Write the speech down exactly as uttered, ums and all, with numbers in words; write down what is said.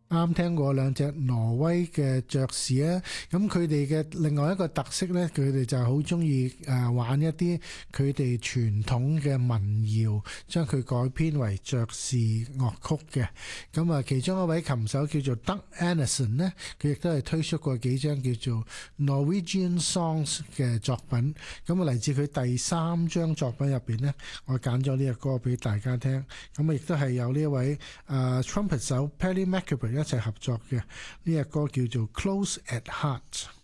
啱聽過兩隻挪威嘅爵士啊，咁佢哋嘅另外一個特色呢，佢哋就好中意誒玩一啲佢哋傳統嘅民謠，將佢改編為爵士樂曲嘅。咁啊，其中一位琴手叫做 Doug Anderson 呢，佢亦都係推出過幾張叫做 Norwegian Songs 嘅作品。咁啊，嚟自佢第三張作品入邊呢，我揀咗呢隻歌俾大家聽。咁啊，亦都係有呢一位誒 trumpet 手 Paddy McAvoy 一齊合作嘅，呢隻歌叫做 Close at Heart。